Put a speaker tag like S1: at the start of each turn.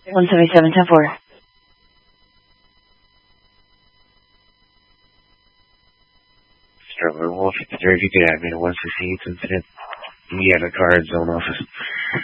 S1: 177-10-4.
S2: Stroller 153, if you could have me to 168 incident. Yeah, the car at zone office.